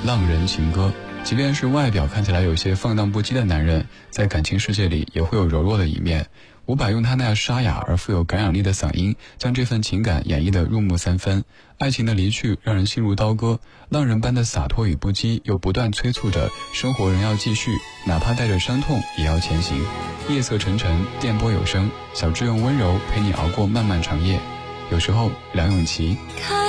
浪人情歌。即便是外表看起来有些放荡不羁的男人，在感情世界里也会有柔弱的一面。伍佰用他那沙哑而富有感染力的嗓音，将这份情感演绎得入木三分。爱情的离去让人心如刀割，浪人般的洒脱与不羁又不断催促着生活仍要继续，哪怕带着伤痛也要前行。夜色沉沉，电波有声，小智用温柔陪你熬过漫漫长夜。有时候梁咏琪。